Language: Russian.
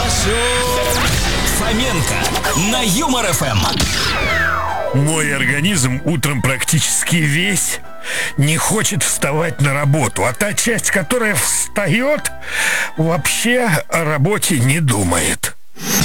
Фоменко на Юмор ФМ. Мой организм утром практически весь не хочет вставать на работу, а та часть, которая встает, вообще о работе не думает.